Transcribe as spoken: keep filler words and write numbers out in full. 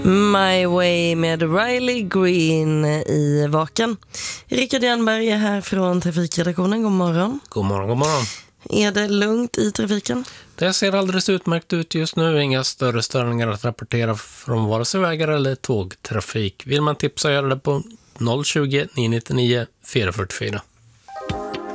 My Way med Riley Green i Vaken. Rickard Jernberg är här från trafikredaktionen. God morgon. God morgon, god morgon. Är det lugnt i trafiken? Det ser alldeles utmärkt ut just nu. Inga större störningar att rapportera från vare sig vägar eller tågtrafik. Vill man tipsa, gör det på noll tjugo, nio nio nio, fyra fyra fyra.